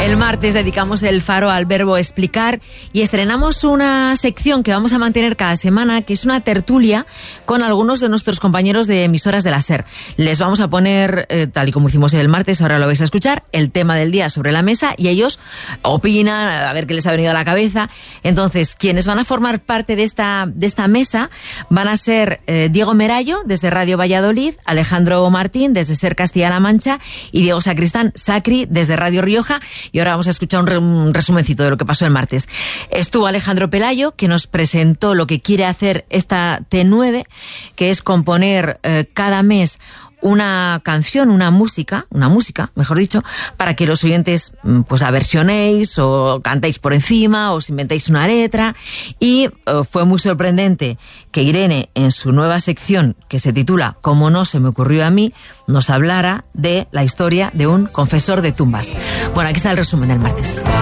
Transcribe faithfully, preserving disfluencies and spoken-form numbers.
El martes dedicamos el faro al verbo explicar y estrenamos una sección que vamos a mantener cada semana, que es una tertulia con algunos de nuestros compañeros de emisoras de la SER. Les vamos a poner, eh, tal y como hicimos el martes, ahora lo vais a escuchar, el tema del día sobre la mesa y ellos opinan, a ver qué les ha venido a la cabeza. Entonces, quienes van a formar parte de esta, de esta mesa van a ser eh, Diego Merayo, desde Radio Valladolid, Alejandro Martín, desde SER Castilla-La Mancha, y Diego Sacristán, Sacri, desde Radio Rioja. Y ahora vamos a escuchar un, re, un resumencito de lo que pasó el martes. Estuvo Alejandro Pelayo, que nos presentó lo que quiere hacer esta T nueve, que es componer eh, cada mes una canción, una música, una música, mejor dicho, para que los oyentes pues aversionéis o cantéis por encima o os inventéis una letra. Y uh, fue muy sorprendente que Irene, en su nueva sección que se titula Como no se me ocurrió a mí, nos hablara de la historia de un confesor de tumbas. Bueno, aquí está el resumen del martes.